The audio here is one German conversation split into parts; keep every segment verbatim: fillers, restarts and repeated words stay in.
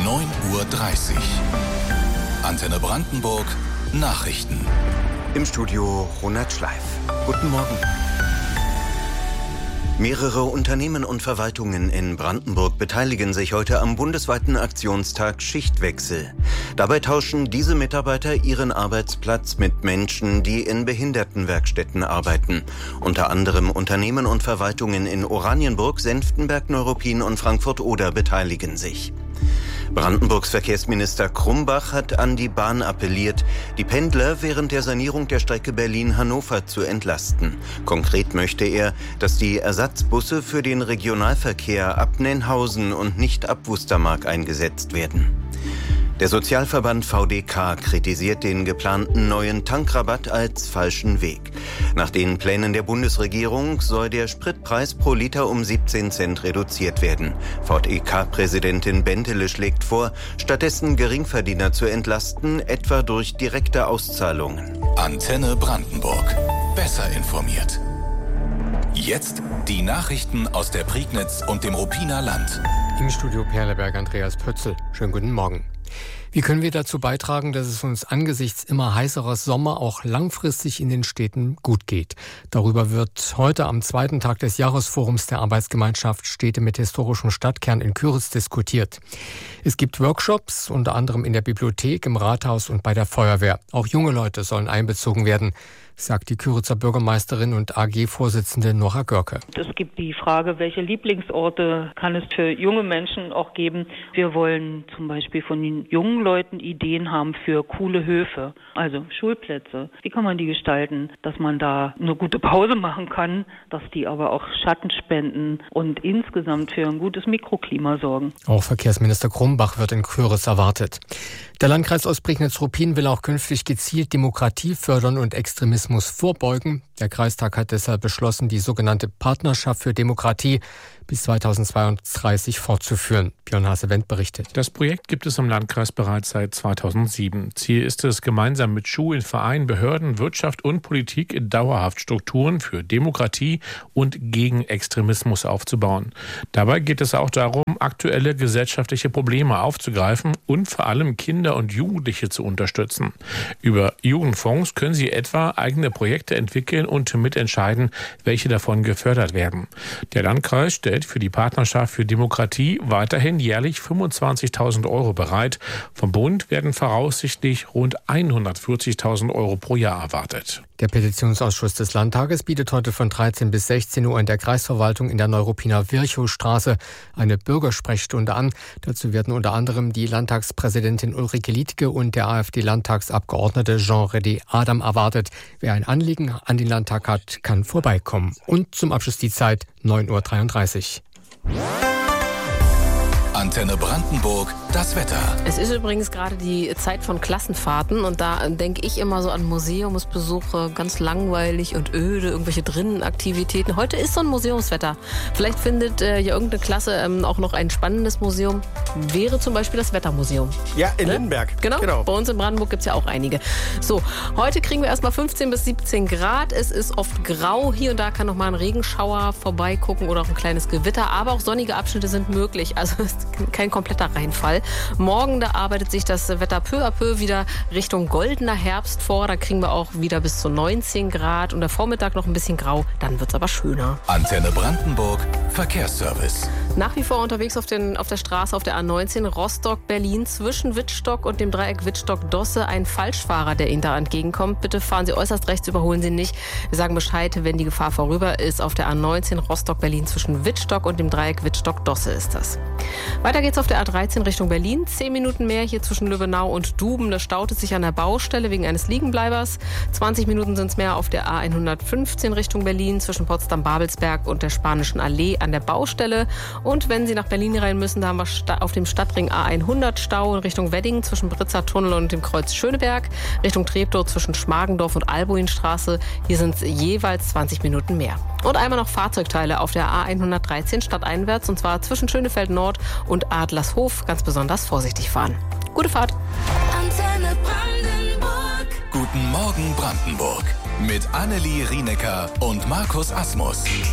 neun Uhr dreißig. Antenne Brandenburg Nachrichten. Im Studio Ronald Schleif. Guten Morgen. Mehrere Unternehmen und Verwaltungen in Brandenburg beteiligen sich heute am bundesweiten Aktionstag Schichtwechsel. Dabei tauschen diese Mitarbeiter ihren Arbeitsplatz mit Menschen, die in Behindertenwerkstätten arbeiten. Unter anderem Unternehmen und Verwaltungen in Oranienburg, Senftenberg, Neuruppin und Frankfurt-Oder beteiligen sich. Brandenburgs Verkehrsminister Krumbach hat an die Bahn appelliert, die Pendler während der Sanierung der Strecke Berlin-Hannover zu entlasten. Konkret möchte er, dass die Ersatzbusse für den Regionalverkehr ab Nennhausen und nicht ab Wustermark eingesetzt werden. Der Sozialverband V D K kritisiert den geplanten neuen Tankrabatt als falschen Weg. Nach den Plänen der Bundesregierung soll der Spritpreis pro Liter um siebzehn Cent reduziert werden. V D K-Präsidentin Bentele schlägt vor, stattdessen Geringverdiener zu entlasten, etwa durch direkte Auszahlungen. Antenne Brandenburg. Besser informiert. Jetzt die Nachrichten aus der Prignitz und dem Ruppiner Land. Im Studio Perleberg Andreas Pötzl. Schönen guten Morgen. Wie können wir dazu beitragen, dass es uns angesichts immer heißerer Sommer auch langfristig in den Städten gut geht? Darüber wird heute am zweiten Tag des Jahresforums der Arbeitsgemeinschaft Städte mit historischem Stadtkern in Küritz diskutiert. Es gibt Workshops, unter anderem in der Bibliothek, im Rathaus und bei der Feuerwehr. Auch junge Leute sollen einbezogen werden, sagt die Küritzer Bürgermeisterin und A G-Vorsitzende Nora Görke. Es gibt die Frage, welche Lieblingsorte kann es für junge Menschen auch geben. Wir wollen zum Beispiel von den jungen Leuten Ideen haben für coole Höfe, also Schulplätze. Wie kann man die gestalten, dass man da eine gute Pause machen kann, dass die aber auch Schatten spenden und insgesamt für ein gutes Mikroklima sorgen. Auch Verkehrsminister Krumbach wird in Küritz erwartet. Der Landkreis Ostprignitz-Ruppin will auch künftig gezielt Demokratie fördern und Extremismus vorbeugen. Der Kreistag hat deshalb beschlossen, die sogenannte Partnerschaft für Demokratie bis zweitausendzweiunddreißig fortzuführen. Björn Haase-Wendt berichtet. Das Projekt gibt es im Landkreis bereits seit zweitausendsieben. Ziel ist es, gemeinsam mit Schulen, Vereinen, Behörden, Wirtschaft und Politik dauerhaft Strukturen für Demokratie und gegen Extremismus aufzubauen. Dabei geht es auch darum, aktuelle gesellschaftliche Probleme aufzugreifen und vor allem Kinder und Jugendliche zu unterstützen. Über Jugendfonds können sie etwa eigene Projekte entwickeln und mitentscheiden, welche davon gefördert werden. Der Landkreis stellt für die Partnerschaft für Demokratie weiterhin jährlich fünfundzwanzigtausend Euro bereit. Vom Bund werden voraussichtlich rund hundertvierzigtausend Euro pro Jahr erwartet. Der Petitionsausschuss des Landtages bietet heute von dreizehn bis sechzehn Uhr in der Kreisverwaltung in der Neuruppiner Virchowstraße eine Bürgersprechstunde an. Dazu werden unter anderem die Landtagspräsidentin Ulrike Liedtke und der AfD-Landtagsabgeordnete Jean-René Adam erwartet. Wer ein Anliegen an den Landtag hat, kann vorbeikommen. Und zum Abschluss die Zeit neun Uhr dreiunddreißig. Antenne Brandenburg, das Wetter. Es ist übrigens gerade die Zeit von Klassenfahrten und da denke ich immer so an Museumsbesuche, ganz langweilig und öde, irgendwelche Drinnenaktivitäten. Heute ist so ein Museumswetter. Vielleicht findet äh, ja irgendeine Klasse ähm, auch noch ein spannendes Museum. Wäre zum Beispiel das Wettermuseum. Ja, in ne? Lindenberg. Genau. genau, bei uns in Brandenburg gibt es ja auch einige. So, heute kriegen wir erstmal fünfzehn bis siebzehn Grad. Es ist oft grau. Hier und da kann noch mal ein Regenschauer vorbeigucken oder auch ein kleines Gewitter. Aber auch sonnige Abschnitte sind möglich. Also es ist kein kompletter Reinfall. Morgen, da arbeitet sich das Wetter peu à peu wieder Richtung goldener Herbst vor. Da kriegen wir auch wieder bis zu neunzehn Grad und der Vormittag noch ein bisschen grau. Dann wird es aber schöner. Antenne Brandenburg, Verkehrsservice. Nach wie vor unterwegs auf, den, auf der Straße auf der A neunzehn Rostock-Berlin zwischen Wittstock und dem Dreieck Wittstock-Dosse ein Falschfahrer, der Ihnen da entgegenkommt. Bitte fahren Sie äußerst rechts, überholen Sie nicht. Wir sagen Bescheid, wenn die Gefahr vorüber ist. Auf der A neunzehn Rostock-Berlin zwischen Wittstock und dem Dreieck Wittstock-Dosse ist das. Weiter geht's auf der A dreizehn Richtung Berlin. Zehn Minuten mehr hier zwischen Löwenau und Duben. Da staut es sich an der Baustelle wegen eines Liegenbleibers. zwanzig Minuten sind es mehr auf der A hundertfünfzehn Richtung Berlin zwischen Potsdam-Babelsberg und der Spanischen Allee an der Baustelle. Und wenn Sie nach Berlin rein müssen, da haben wir auf dem Stadtring A hundert Stau in Richtung Wedding zwischen Britzer Tunnel und dem Kreuz Schöneberg. Richtung Treptow zwischen Schmargendorf und Albuinstraße. Hier sind es jeweils zwanzig Minuten mehr. Und einmal noch Fahrzeugteile auf der A hundertdreizehn stadteinwärts und zwar zwischen Schönefeld Nord und Adlershof. Ganz besonders vorsichtig fahren. Gute Fahrt. Antenne Brandenburg. Guten Morgen Brandenburg. Mit Annelie Rienecker und Markus Asmus.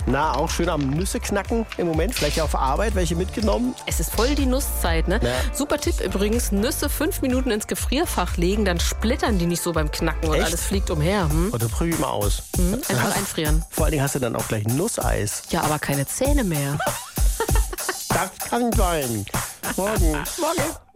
Na, auch schön am Nüsse knacken im Moment. Vielleicht auf Arbeit welche mitgenommen. Es ist voll die Nusszeit, ne? Ja. Super Tipp übrigens, Nüsse fünf Minuten ins Gefrierfach legen, dann splittern die nicht so beim Knacken und Echt? alles fliegt umher. Hm? Oder probier ich mal aus. Hm? Einfach einfrieren. Vor allen Dingen hast du dann auch gleich Nusseis. Ja, aber keine Zähne mehr. Das kann sein. Morgen. Morgen.